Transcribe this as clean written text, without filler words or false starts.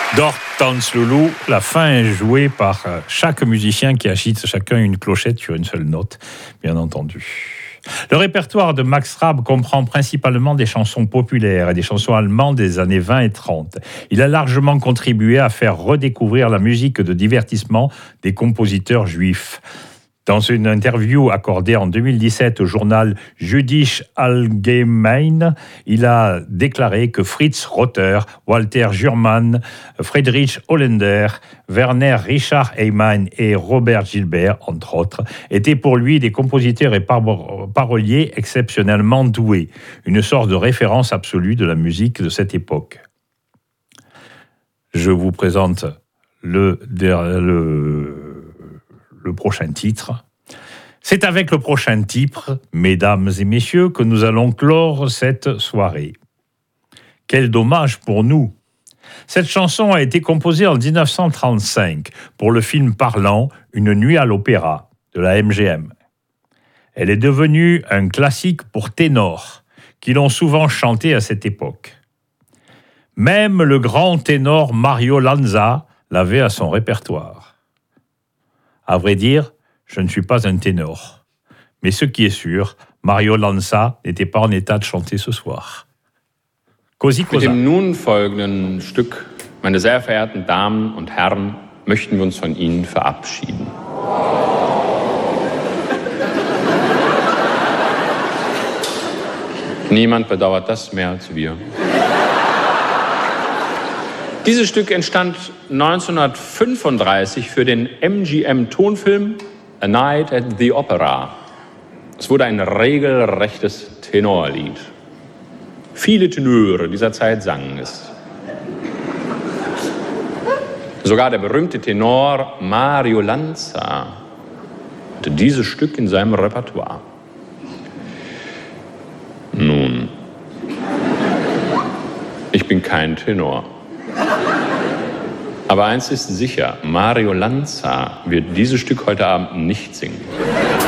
Tanzlulu, la fin est jouée par chaque musicien qui agite chacun une clochette sur une seule note, bien entendu. Le répertoire de Max Rabe comprend principalement des chansons populaires et des chansons allemandes des années 20 et 30. Il a largement contribué à faire redécouvrir la musique de divertissement des compositeurs juifs. Dans une interview accordée en 2017 au journal Jüdische Allgemeine, il a déclaré que Fritz Rother, Walter Schürmann, Friedrich Holländer, Werner Richard Heymann et Robert Gilbert, entre autres, étaient pour lui des compositeurs et paroliers exceptionnellement doués, une sorte de référence absolue de la musique de cette époque. Je vous présente le prochain titre. C'est avec le prochain titre, mesdames et messieurs, que nous allons clore cette soirée. Quel dommage pour nous! Cette chanson a été composée en 1935 pour le film parlant Une nuit à l'opéra de la MGM. Elle est devenue un classique pour ténors qui l'ont souvent chanté à cette époque. Même le grand ténor Mario Lanza l'avait à son répertoire. À vrai dire, je ne suis pas un ténor. Mais ce qui est sûr, Mario Lanza n'était pas en état de chanter ce soir. Così cosa. Mit dem nun folgenden Stück, meine sehr verehrten Damen und Herren, möchten wir uns von Ihnen verabschieden. Niemand bedauert das mehr als wir. Dieses Stück entstand 1935 für den MGM-Tonfilm A Night at the Opera. Es wurde ein regelrechtes Tenorlied. Viele Tenöre dieser Zeit sangen es. Sogar der berühmte Tenor Mario Lanza hatte dieses Stück in seinem Repertoire. Nun, ich bin kein Tenor. Aber eins ist sicher, Mario Lanza wird dieses Stück heute Abend nicht singen.